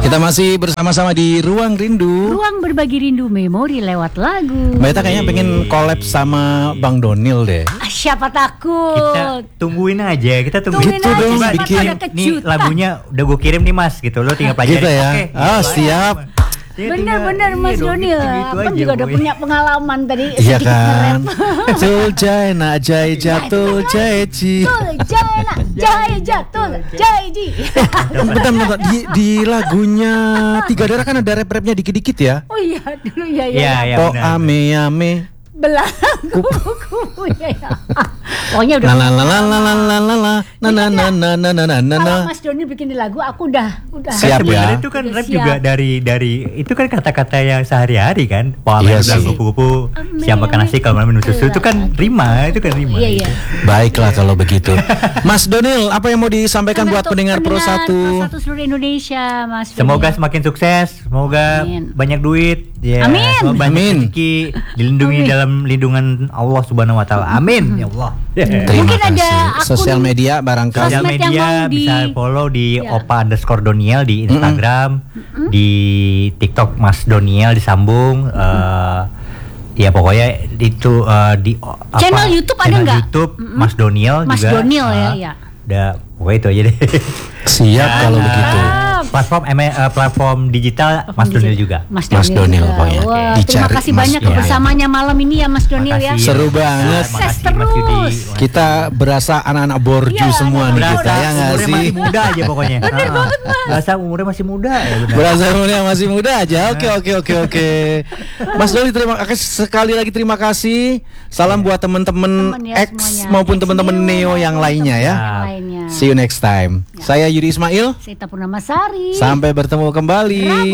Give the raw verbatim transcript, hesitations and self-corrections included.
Kita masih bersama-sama di Ruang Rindu. Ruang berbagi rindu memori lewat lagu. Mbak Ita kayaknya pengen collab sama Bang Donil deh. Ah, siapa takut? Kita tungguin aja, kita tungguin. Tungguin Gitu aja, dong, siapa bikin. tahu ada Nih kejutan. lagunya udah gue kirim nih Mas, gitu lo tinggal pelajari. Gitu ya. Oke, Oh, siap. Bener-bener Mas Donil, Abang juga udah punya pengalaman tadi. Iya sedikit kan. nge-rap. Tul jai nak jai jatul jai ji. Tul jai nak jai jatul jai ji. Bentar, bentar. Di, di lagunya Tiga Darah kan ada rap-rapnya dikit-dikit ya. Oh iya dulu ya Iya, ya. iya. Po benar. ame ame. Belangku kuku ya. ya. Pokoknya udah. La la la la la la la la la na na na na na na na na. Kalau Mas Donil bikin di lagu, aku udah udah. Siap. ya. Sebenarnya itu kan Udah rap siap. juga dari dari itu kan kata-kata yang sehari-hari kan. Pola Iya bilang sih. kupu-kupu, Ame, siap makan nasi kalau malam minum susu itu kan rima, itu kan rima. Iya iya. Baiklah kalau begitu. Mas Donil, apa yang mau disampaikan buat Untuk pendengar Pro Pro satu? satu seluruh Indonesia, Mas. Semoga Donil. semakin sukses, semoga Amin. banyak duit, ya, Amin. semoga banyak Amin. rezeki, dilindungi Amin. dalam lindungan Allah Subhanahu Wa Taala. Amin, ya Allah. Terima Mungkin ada kasih. akun Sosial media barangkali. Sosial sosmed yang media mau di- bisa follow di Ya. Opa underscore Doniel di Instagram, di TikTok Mas Doniel disambung. eh, ya pokoknya itu eh, di o- apa, Channel YouTube ada channel nggak? YouTube Mas Doniel Mas juga. Donil ya, Ah, iya. Udah, pokoknya itu aja deh. Siap kalau Dan, begitu. Ah. Platform M- eh, platform digital Mas Donil juga. Mas Mas Donil juga. pokoknya. Wah, terima Dicari kasih Mas banyak Donil. kebersamaannya malam ini ya Mas Donil ya. Makasih. Seru banget. Makasih, Mas Sukses Yudi. terus. Kita berasa anak-anak borju Iya, semua nih anak-anak kita Berasa ya nggak umurnya sih? masih muda aja pokoknya. Bener banget Mas. Berasa umurnya masih muda ya benar. Berasa umurnya masih muda aja. Oke oke oke oke. Mas Doni terima kasih sekali lagi terima kasih. Salam buat teman-teman Temen ya X semuanya. maupun X teman-teman Neo yang lainnya ya. Yang lainnya. See you next time. Saya Yudi Ismail. Sita Purnamasari. Sampai bertemu kembali.